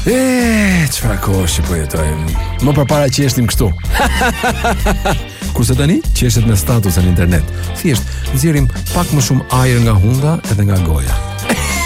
Çfarë kohësh që po jetojmë. Më përpara qeshtim kështu. Kurse tani qeshet me status në internet. Thjesht nxjerrim pak më shumë ajër nga hunda edhe nga goja.